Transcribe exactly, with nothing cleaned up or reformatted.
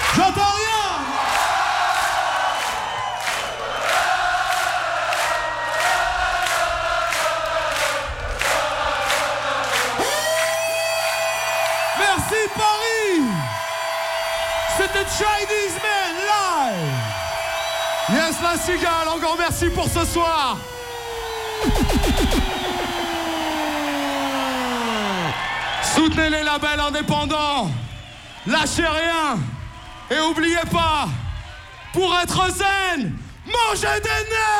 J'entends rien. Merci Paris. C'était Chinese Man live. Yes, la cigale, encore merci pour ce soir. Soutenez les labels indépendants. Lâchez rien. Et oubliez pas, pour être zen, mangez des nerfs.